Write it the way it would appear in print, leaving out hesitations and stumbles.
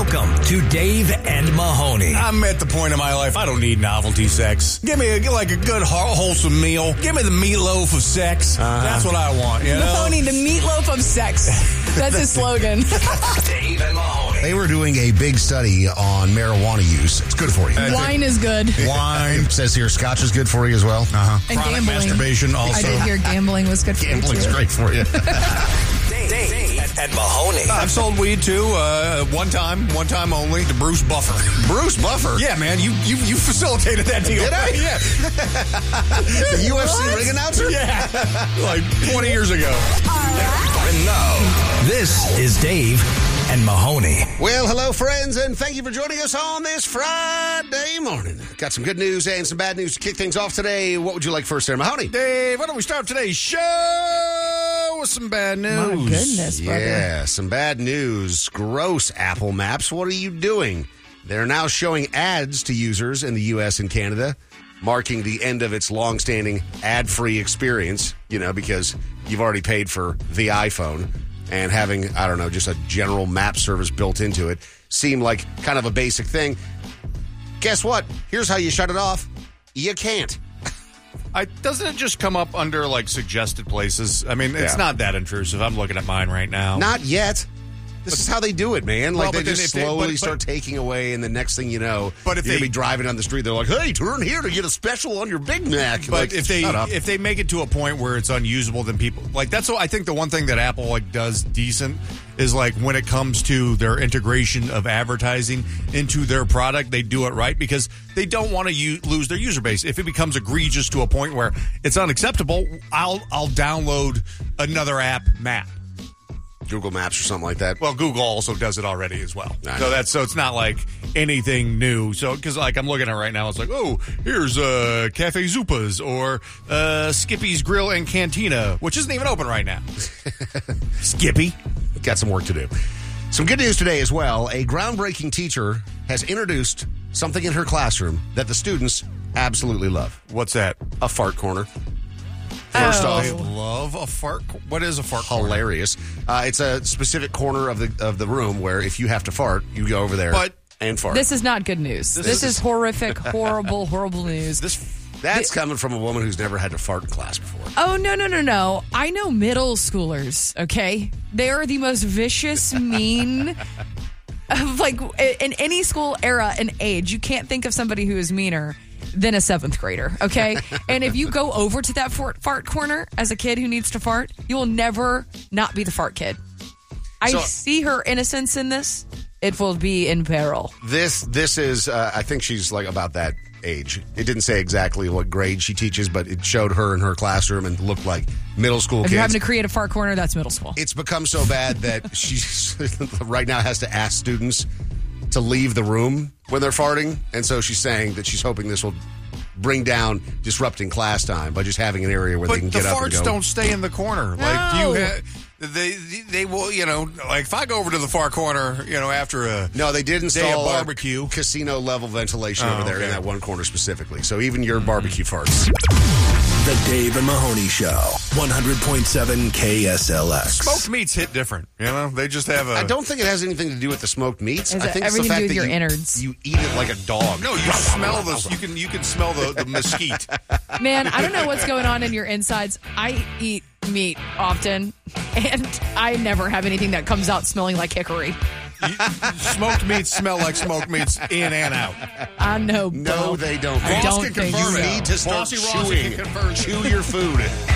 Welcome to Dave and Mahoney. I'm at the point in my life I don't need novelty sex. Give me a good wholesome meal. Give me the meatloaf of sex. That's what I want. You know? Mahoney, the meatloaf of sex. That's his slogan. Dave and Mahoney. They were doing a big study on marijuana use. It's good for you. Wine is good. Wine. It says here scotch is good for you as well. And Chronic gambling. masturbation also. I did hear gambling was good for you, Gambling's too. great for you. Dave and Mahoney. I've sold weed too. One time only to Bruce Buffer. Bruce Buffer? Yeah, man, you facilitated that deal. Did I? Yeah. The UFC ring announcer? Yeah, like 20 years ago. And now, this is Dave and Mahoney. Well, hello, friends, and thank you for joining us on this Friday morning. Got some good news and some bad news to kick things off today. What would you like first there, Mahoney? Dave, why don't we start today's show with some bad news? My goodness, brother. Yeah, some bad news. Gross, Apple Maps. What are you doing? They're now showing ads to users in the U.S. and Canada, marking the end of its long-standing ad-free experience, because you've already paid for the iPhone, and having, just a general map service built into it seemed like kind of a basic thing. Guess what? Here's how you shut it off. You can't. Doesn't it just come up under, suggested places? I mean, it's Yeah. not that intrusive. I'm looking at mine right now. Not yet. This is how they do it, man. Well, They but then just if they- slowly but- start taking away, and the next thing you know, But if you're going they- to be driving down the street, they're like, hey, turn here to get a special on your Big Mac. But shut up. if they make it to a point where it's unusable, then people that's what I think. The one thing that Apple does decent is when it comes to their integration of advertising into their product, they do it right because they don't want to lose their user base. If it becomes egregious to a point where it's unacceptable, I'll download another app, Map. Google Maps or something like that. Well, Google also does it already as well. I know. So it's not like anything new. So because I'm looking at it right now, it's here's Cafe Zupas or Skippy's Grill and Cantina, which isn't even open right now. Skippy. Got some work to do. Some good news today as well. A groundbreaking teacher has introduced something in her classroom that the students absolutely love. What's that? A fart corner. First Oh. I off, love a fart. What is a fart corner? hilarious. It's a specific corner of the room where if you have to fart, you go over there But- and fart. This is not good news. This is horrific, horrible, horrible news. That's coming from a woman who's never had to fart in class before. Oh, no. I know middle schoolers, okay? They are the most vicious, mean of in any school era and age. You can't think of somebody who is meaner than a 7th grader, okay? And if you go over to that fart corner as a kid who needs to fart, you will never not be the fart kid. I So- see her innocence in this. It will be in peril. This is, I think she's about that age. It didn't say exactly what grade she teaches, but it showed her in her classroom and looked like middle school If kids. you're having to create a fart corner, that's middle school. It's become so bad that she right now has to ask students to leave the room when they're farting. And so she's saying that she's hoping this will bring down disrupting class time by just having an area where they can But the get up and farts go. don't stay in the corner. No. They will, if I go over to the far corner, after a No, they did day of install barbecue. casino level ventilation over there in okay. that one corner specifically. So even your barbecue farts. The Dave and Mahoney Show. 100.7 KSLX. Smoked meats hit different. They just have a. I don't think it has anything to do with the smoked meats. Has I it think it's the everything to fact do with that your you, innards? you eat it like a dog. No, you smell this. You can smell the mesquite. Man, I don't know what's going on in your insides. I eat meat often, and I never have anything that comes out smelling like hickory. Smoked meats smell like smoked meats in and out. I know, No, bro. they don't. I Ross don't can think confirm so. it. You need to start Bossy Ross can chewing. confirm it. Chew your food.